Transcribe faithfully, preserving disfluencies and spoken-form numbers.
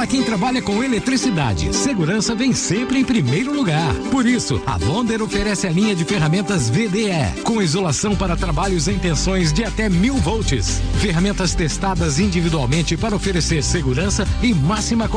Para quem trabalha com eletricidade, segurança vem sempre em primeiro lugar. Por isso, a Wonder oferece a linha de ferramentas V D E, com isolação para trabalhos em tensões de até mil volts. Ferramentas testadas individualmente para oferecer segurança e máxima qualidade.